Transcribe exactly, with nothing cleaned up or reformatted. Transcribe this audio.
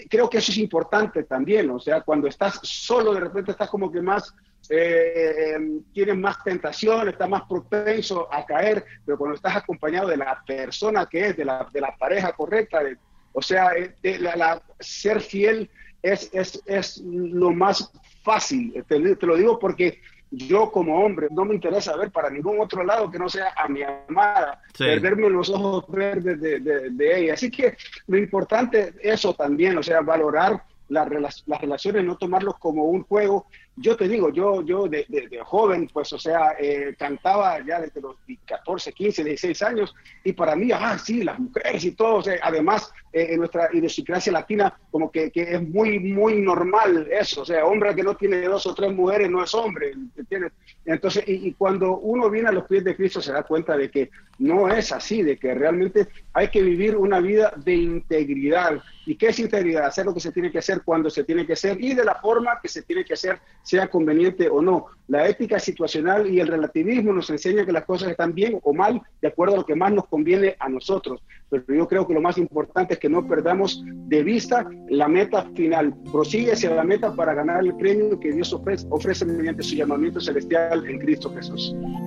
creo que eso es importante también, o sea, cuando estás solo, de repente estás como que más, eh, tienes más tentación, estás más propenso a caer, pero cuando estás acompañado de la persona que es, de la, de la pareja correcta, de, o sea, de la, la, ser fiel es, es, es lo más fácil, te, te lo digo porque yo como hombre no me interesa ver para ningún otro lado que no sea a mi amada, sí. Perderme los ojos verdes de, de, de ella. Así que lo importante es eso también, o sea, valorar la, las relaciones, no tomarlos como un juego. Yo te digo, yo, yo de, de, de joven, pues, o sea, eh, cantaba ya desde los catorce, quince, dieciséis años, y para mí, ah, sí, las mujeres y todo, o sea, además, eh, en nuestra idiosincrasia latina, como que, que es muy, muy normal eso, o sea, hombre que no tiene dos o tres mujeres no es hombre, ¿entiendes? Entonces, y, y cuando uno viene a los pies de Cristo se da cuenta de que no es así, de que realmente hay que vivir una vida de integridad. ¿Y qué es integridad? Hacer lo que se tiene que hacer cuando se tiene que hacer y de la forma que se tiene que hacer, sea conveniente o no. La ética situacional y el relativismo nos enseña que las cosas están bien o mal de acuerdo a lo que más nos conviene a nosotros. Pero yo creo que lo más importante es que no perdamos de vista la meta final. Prosigue hacia la meta para ganar el premio que Dios ofrece, ofrece mediante su llamamiento celestial en Cristo Jesús.